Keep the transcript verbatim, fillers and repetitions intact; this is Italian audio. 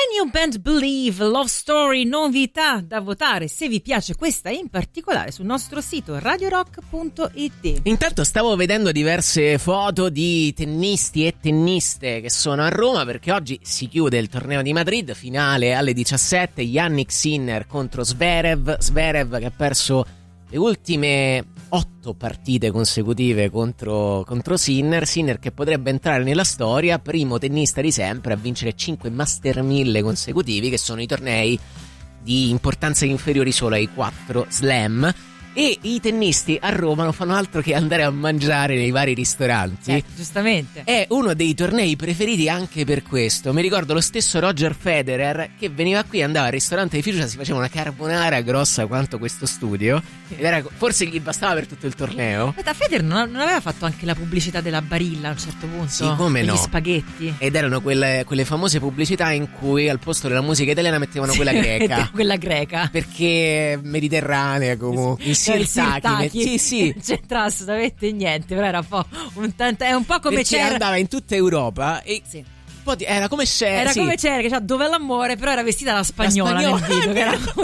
New Band Believe, Love Story, novità da votare se vi piace questa in particolare sul nostro sito radio rock punto it. Intanto stavo vedendo diverse foto di tennisti e tenniste che sono a Roma, perché oggi si chiude il torneo di Madrid, finale alle diciassette, Jannik Sinner contro Zverev, Zverev che ha perso le ultime otto partite consecutive contro, contro Sinner, Sinner che potrebbe entrare nella storia, primo tennista di sempre a vincere cinque Master mille consecutivi, che sono i tornei di importanza inferiori solo ai quattro Slam. E i tennisti a Roma non fanno altro che andare a mangiare nei vari ristoranti. Eh, giustamente. È uno dei tornei preferiti anche per questo. Mi ricordo lo stesso Roger Federer che veniva qui, andava al ristorante di fiducia, si faceva una carbonara grossa quanto questo studio, ed era, forse gli bastava per tutto il torneo. Aspetta, Federer non, non aveva fatto anche la pubblicità della Barilla a un certo punto? Sì, come no? Gli spaghetti. Ed erano quelle, quelle famose pubblicità in cui al posto della musica italiana mettevano quella greca. Quella greca. Perché mediterranea comunque. Sirtaki, sì, sì, non c'entra assolutamente niente, però era un po' un tante, è un po' come perché c'era, andava in tutta Europa e sì. Era come c'era, era sì. come c'era che c'ha Dove l'amore, però era vestita da spagnola, la spagnola nel video, che era